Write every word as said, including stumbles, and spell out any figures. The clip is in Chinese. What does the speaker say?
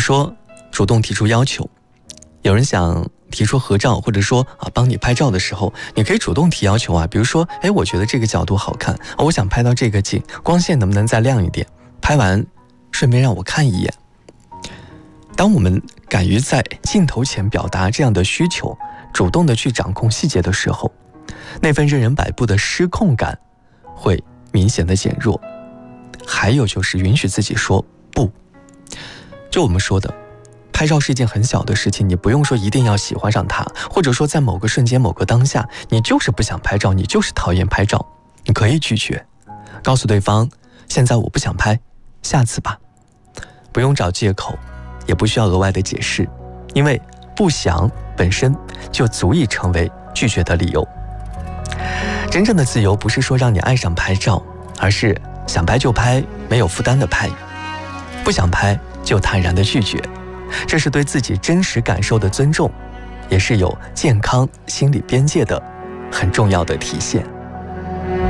说主动提出要求，有人想提出合照，或者说啊帮你拍照的时候，你可以主动提要求啊，比如说，哎，我觉得这个角度好看，啊，我想拍到这个景，光线能不能再亮一点？拍完顺便让我看一眼。当我们敢于在镜头前表达这样的需求，主动的去掌控细节的时候，那份任人摆布的失控感会明显的减弱。还有就是允许自己说不。就我们说的，拍照是一件很小的事情，你不用说一定要喜欢上它，或者说在某个瞬间某个当下你就是不想拍照，你就是讨厌拍照，你可以拒绝，告诉对方现在我不想拍，下次吧。不用找借口，也不需要额外的解释，因为不想本身就足以成为拒绝的理由。真正的自由不是说让你爱上拍照，而是想拍就拍，没有负担的拍，不想拍就坦然的拒绝。这是对自己真实感受的尊重，也是有健康心理边界的很重要的体现。